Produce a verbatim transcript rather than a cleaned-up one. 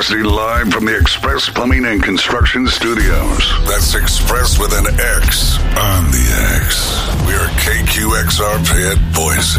Broadcasting live from the Express Plumbing and Construction Studios. That's Express with an X on the X. We are K Q X R P at Boise.